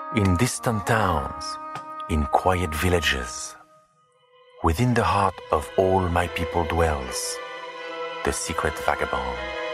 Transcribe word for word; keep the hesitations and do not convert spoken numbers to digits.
In distant towns, in quiet villages, within the heart of all my people dwells the secret vagabond.